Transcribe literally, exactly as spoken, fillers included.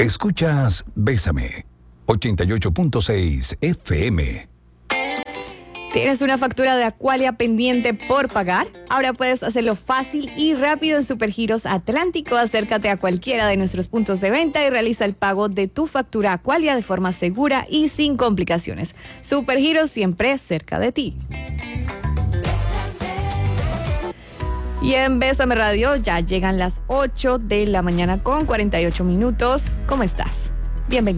Escuchas Bésame, ochenta y ocho punto seis F M. ¿Tienes una factura de Aqualia pendiente por pagar? Ahora puedes hacerlo fácil y rápido en Supergiros Atlántico. Acércate a cualquiera de nuestros puntos de venta y realiza el pago de tu factura Aqualia de forma segura y sin complicaciones. Supergiros, siempre cerca de ti. Y en Bésame Radio ya llegan las ocho de la mañana con cuarenta y ocho minutos. ¿Cómo estás? Bienvenido.